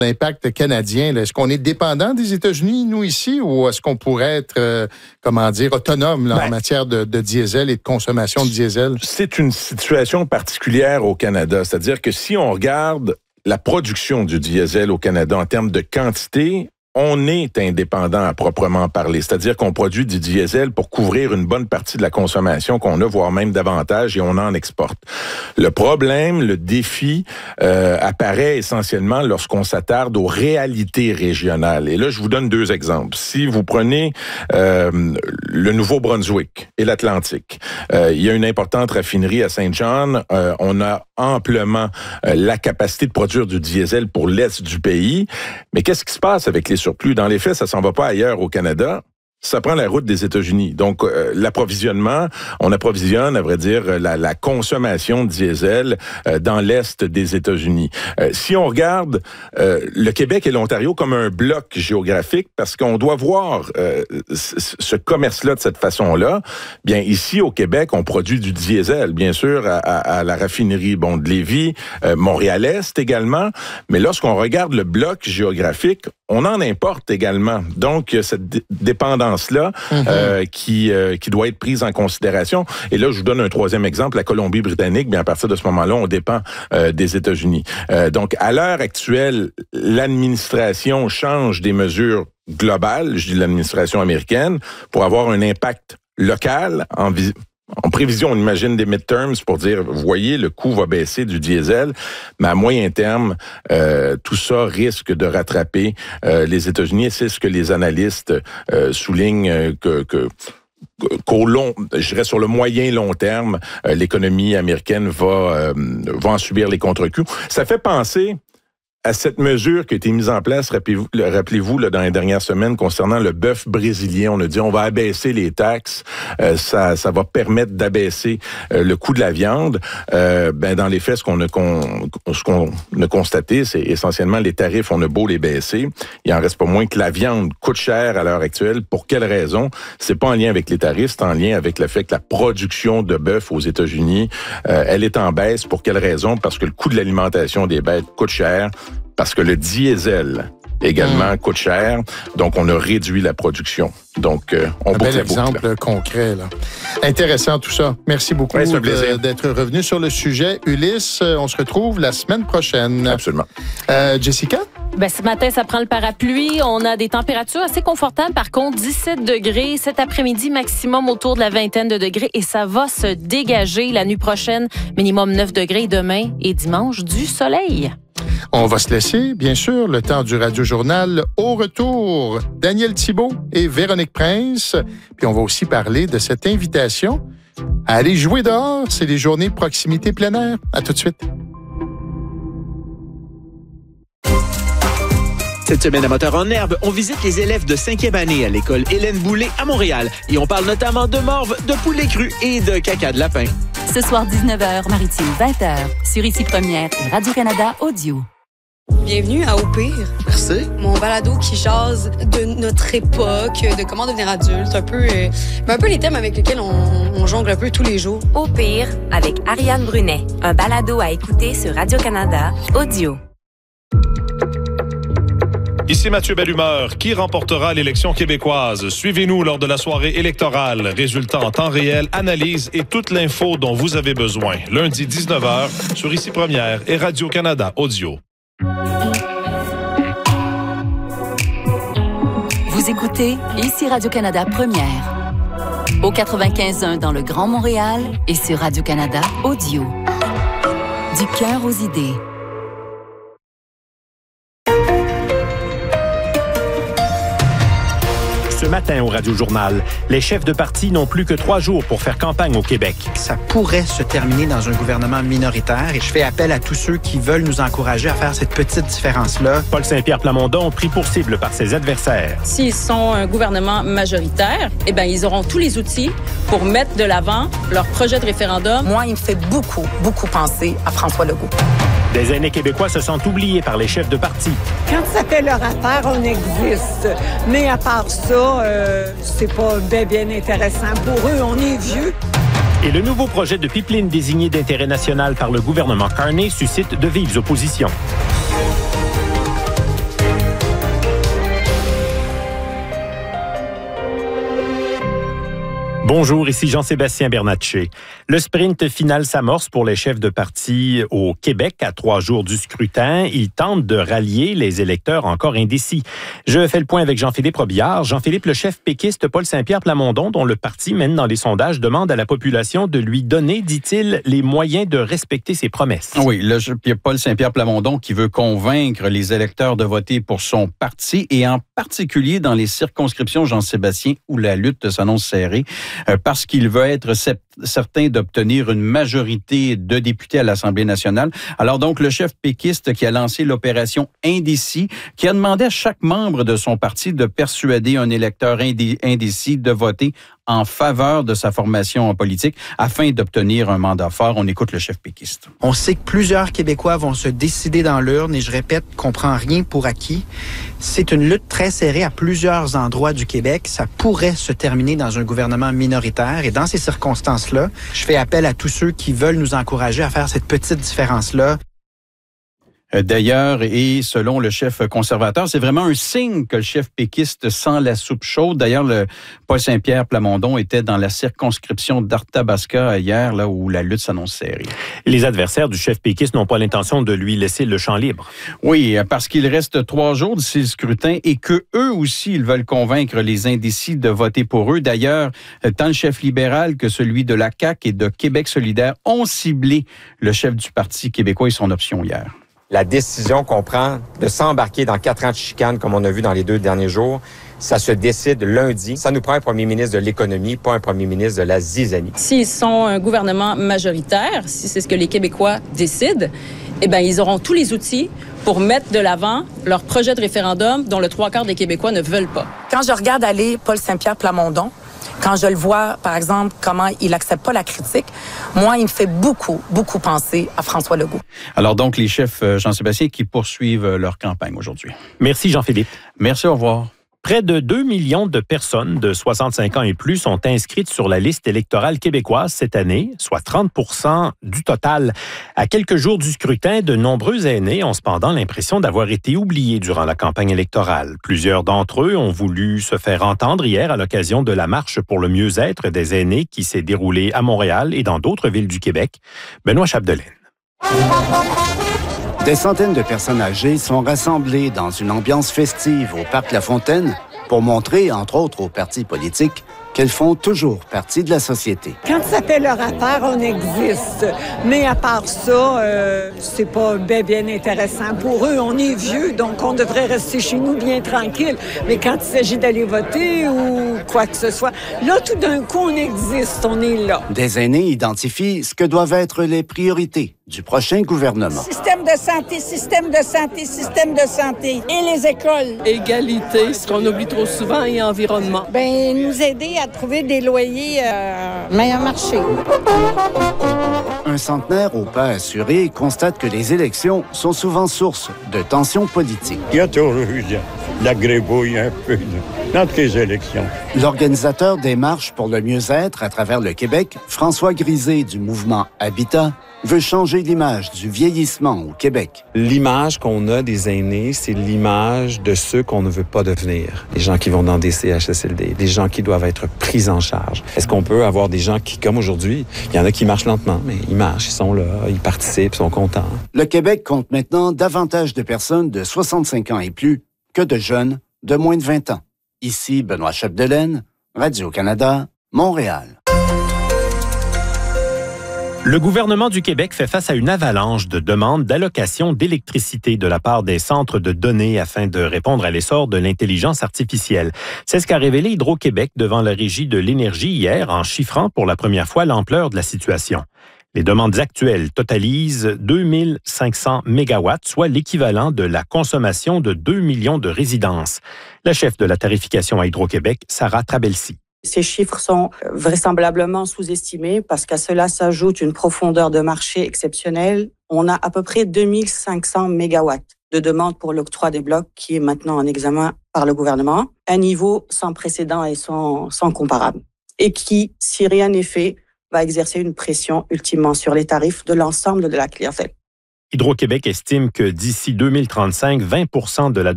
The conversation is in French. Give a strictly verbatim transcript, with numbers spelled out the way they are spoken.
l'impact canadien, là, est-ce qu'on est dépendant des États-Unis, nous, ici, ou est-ce qu'on pourrait être, euh, comment dire, autonome là, ben, en matière de, de diesel et de consommation de diesel? C'est une situation particulière au Canada. C'est-à-dire que si on regarde la production du diesel au Canada en termes de quantité, on est indépendant à proprement parler. C'est-à-dire qu'on produit du diesel pour couvrir une bonne partie de la consommation qu'on a, voire même davantage, et on en exporte. Le problème, le défi, euh, apparaît essentiellement lorsqu'on s'attarde aux réalités régionales. Et là, je vous donne deux exemples. Si vous prenez euh, le Nouveau-Brunswick et l'Atlantique, euh, il y a une importante raffinerie à Saint John. Euh, on a amplement euh, la capacité de produire du diesel pour l'est du pays. Mais qu'est-ce qui se passe avec les surplus? Dans les faits, ça s'en va pas ailleurs au Canada. Ça prend la route des États-Unis. Donc, euh, l'approvisionnement, on approvisionne, à vrai dire, la, la consommation de diesel euh, dans l'est des États-Unis. Euh, si on regarde euh, le Québec et l'Ontario comme un bloc géographique, parce qu'on doit voir euh, ce commerce-là de cette façon-là, bien, ici, au Québec, on produit du diesel, bien sûr, à, à, à la raffinerie bon, de Lévis, euh, Montréal-Est également, mais lorsqu'on regarde le bloc géographique, on en importe également. Donc, cette d- dépendance-là mm-hmm. euh, qui euh, qui doit être prise en considération. Et là, je vous donne un troisième exemple, la Colombie-Britannique. Bien, à partir de ce moment-là, on dépend euh, des États-Unis. Euh, donc, à l'heure actuelle, l'administration change des mesures globales, je dis l'administration américaine, pour avoir un impact local en vis- En prévision, on imagine des midterms pour dire, vous voyez, le coût va baisser du diesel, mais à moyen terme, euh, tout ça risque de rattraper euh, les États-Unis. Et c'est ce que les analystes euh, soulignent euh, que... que qu'au long, je dirais sur le moyen long terme, euh, l'économie américaine va, euh, va en subir les contre-coups. Ça fait penser à cette mesure qui a été mise en place, rappelez-vous, rappelez-vous là, dans les dernières semaines, concernant le bœuf brésilien, on a dit on va abaisser les taxes, euh, ça, ça va permettre d'abaisser euh, le coût de la viande. Euh, ben dans les faits, ce qu'on a, con, ce qu'on a constaté, c'est essentiellement les tarifs, on a beau les baisser, il en reste pas moins que la viande coûte cher à l'heure actuelle. Pour quelle raison? C'est pas en lien avec les tarifs, c'est en lien avec le fait que la production de bœuf aux États-Unis, euh, elle est en baisse. Pour quelle raison? Parce que le coût de l'alimentation des bêtes coûte cher. Parce que le diesel également mmh. coûte cher, donc on a réduit la production. Donc, euh, on boucle la boucle. Un bel exemple concret, là. Intéressant tout ça. Merci beaucoup ouais, de, d'être revenu sur le sujet. Ulysse, on se retrouve la semaine prochaine. Absolument. Euh, Jessica? Ben, ce matin, ça prend le parapluie. On a des températures assez confortables. Par contre, dix-sept degrés. Cet après-midi, maximum autour de la vingtaine de degrés. Et ça va se dégager la nuit prochaine. Minimum neuf degrés demain et dimanche, du soleil. On va se laisser, bien sûr, le temps du Radio-Journal. Au retour, Daniel Thibault et Véronique Prince. Puis on va aussi parler de cette invitation à aller jouer dehors. C'est les journées proximité plein air. À tout de suite. Cette semaine à Moteur en Herbe, on visite les élèves de cinquième année à l'école Hélène Boulay à Montréal. Et on parle notamment de morve, de poulet cru et de caca de lapin. Ce soir, dix-neuf heures, Maritime, vingt heures, sur Ici Première et Radio-Canada Audio. Bienvenue à Au Pire. Merci. Mon balado qui jase de notre époque, de comment devenir adulte, un peu, euh, un peu les thèmes avec lesquels on, on jongle un peu tous les jours. Au Pire, avec Ariane Brunet, un balado à écouter sur Radio-Canada Audio. Ici Mathieu Bellumeur. Qui remportera l'élection québécoise? Suivez-nous lors de la soirée électorale. Résultats en temps réel, analyse et toute l'info dont vous avez besoin. Lundi dix-neuf heures sur Ici Première et Radio-Canada Audio. Vous écoutez Ici Radio-Canada Première. Au quatre-vingt-quinze point un dans le Grand Montréal et sur Radio-Canada Audio. Du cœur aux idées. Ce matin au Radio-Journal, les chefs de parti n'ont plus que trois jours pour faire campagne au Québec. Ça pourrait se terminer dans un gouvernement minoritaire et je fais appel à tous ceux qui veulent nous encourager à faire cette petite différence-là. Paul Saint-Pierre Plamondon, pris pour cible par ses adversaires. S'ils sont un gouvernement majoritaire, eh bien, ils auront tous les outils pour mettre de l'avant leur projet de référendum. Moi, il me fait beaucoup, beaucoup penser à François Legault. Des aînés québécois se sentent oubliés par les chefs de parti. Quand ça fait leur affaire, on existe. Mais à part ça, euh, c'est pas bien, bien intéressant pour eux. On est vieux. Et le nouveau projet de pipeline désigné d'intérêt national par le gouvernement Carney suscite de vives oppositions. Bonjour, ici Jean-Sébastien Bernatchez. Le sprint final s'amorce pour les chefs de parti au Québec à trois jours du scrutin. Ils tentent de rallier les électeurs encore indécis. Je fais le point avec Jean-Philippe Robillard. Jean-Philippe, le chef péquiste Paul Saint-Pierre Plamondon, dont le parti mène dans les sondages, demande à la population de lui donner, dit-il, les moyens de respecter ses promesses. Oui, le Paul Saint-Pierre Plamondon qui veut convaincre les électeurs de voter pour son parti et en particulier dans les circonscriptions, Jean-Sébastien, où la lutte s'annonce serrée. Parce qu'il veut être certain d'obtenir une majorité de députés à l'Assemblée nationale. Alors donc, le chef péquiste qui a lancé l'opération Indécis, qui a demandé à chaque membre de son parti de persuader un électeur indécis de voter en faveur de sa formation en politique afin d'obtenir un mandat fort. On écoute le chef péquiste. On sait que plusieurs Québécois vont se décider dans l'urne et je répète qu'on prend rien pour acquis. C'est une lutte très serrée à plusieurs endroits du Québec. Ça pourrait se terminer dans un gouvernement minoritaire et dans ces circonstances-là, je fais appel à tous ceux qui veulent nous encourager à faire cette petite différence-là. D'ailleurs, et selon le chef conservateur, c'est vraiment un signe que le chef péquiste sent la soupe chaude. D'ailleurs, le Paul Saint-Pierre Plamondon était dans la circonscription d'Arthabasca hier, là où la lutte s'annonce serrée. Les adversaires du chef péquiste n'ont pas l'intention de lui laisser le champ libre. Oui, parce qu'il reste trois jours d'ici le scrutin et que eux aussi, ils veulent convaincre les indécis de voter pour eux. D'ailleurs, tant le chef libéral que celui de la C A Q et de Québec solidaire ont ciblé le chef du Parti québécois et son option hier. La décision qu'on prend de s'embarquer dans quatre ans de chicane, comme on a vu dans les deux derniers jours, ça se décide lundi. Ça nous prend un premier ministre de l'économie, pas un premier ministre de la zizanie. S'ils sont un gouvernement majoritaire, si c'est ce que les Québécois décident, eh bien, ils auront tous les outils pour mettre de l'avant leur projet de référendum dont le trois quarts des Québécois ne veulent pas. Quand je regarde aller Paul Saint-Pierre Plamondon, quand je le vois, par exemple, comment il accepte pas la critique, moi, il me fait beaucoup, beaucoup penser à François Legault. Alors donc, les chefs Jean-Sébastien qui poursuivent leur campagne aujourd'hui. Merci Jean-Philippe. Merci, au revoir. Près de deux millions de personnes de soixante-cinq ans et plus sont inscrites sur la liste électorale québécoise cette année, soit trente pour cent du total. À quelques jours du scrutin, de nombreux aînés ont cependant l'impression d'avoir été oubliés durant la campagne électorale. Plusieurs d'entre eux ont voulu se faire entendre hier à l'occasion de la marche pour le mieux-être des aînés qui s'est déroulée à Montréal et dans d'autres villes du Québec. Benoît Chapdelaine. Des centaines de personnes âgées sont rassemblées dans une ambiance festive au Parc La Fontaine pour montrer, entre autres aux partis politiques, qu'elles font toujours partie de la société. Quand ça fait leur affaire, on existe. Mais à part ça, euh, c'est pas bien, bien intéressant pour eux. On est vieux, donc on devrait rester chez nous bien tranquille. Mais quand il s'agit d'aller voter ou quoi que ce soit, là, tout d'un coup, on existe, on est là. Des aînés identifient ce que doivent être les priorités du prochain gouvernement. Système de santé, système de santé, système de santé. Et les écoles. Égalité, ce qu'on oublie trop souvent, et environnement. Ben, nous aider à trouver des loyers euh, meilleur marché. Un centenaire au pas assuré constate que les élections sont souvent source de tensions politiques. Il y a toujours eu de la grébouille un peu dans toutes les élections. L'organisateur des marches pour le mieux-être à travers le Québec, François Grisé du mouvement Habitat, veut changer l'image du vieillissement au Québec. L'image qu'on a des aînés, c'est l'image de ceux qu'on ne veut pas devenir. Les gens qui vont dans des C H S L D, des gens qui doivent être pris en charge. Est-ce qu'on peut avoir des gens qui, comme aujourd'hui, il y en a qui marchent lentement, mais ils marchent, ils sont là, ils participent, ils sont contents. Le Québec compte maintenant davantage de personnes de soixante-cinq ans et plus que de jeunes de moins de vingt ans. Ici, Benoît Chapdelaine, Radio-Canada, Montréal. Le gouvernement du Québec fait face à une avalanche de demandes d'allocation d'électricité de la part des centres de données afin de répondre à l'essor de l'intelligence artificielle. C'est ce qu'a révélé Hydro-Québec devant la Régie de l'énergie hier en chiffrant pour la première fois l'ampleur de la situation. Les demandes actuelles totalisent deux mille cinq cents mégawatts, soit l'équivalent de la consommation de deux millions de résidences. La chef de la tarification à Hydro-Québec, Sarah Trabelsi. Ces chiffres sont vraisemblablement sous-estimés parce qu'à cela s'ajoute une profondeur de marché exceptionnelle. On a à peu près deux mille cinq cents mégawatts de demande pour l'octroi des blocs qui est maintenant en examen par le gouvernement, un niveau sans précédent et sans, sans comparable. Et qui, si rien n'est fait, va exercer une pression ultimement sur les tarifs de l'ensemble de la clientèle. Hydro-Québec estime que d'ici deux mille trente-cinq, vingt pour cent de la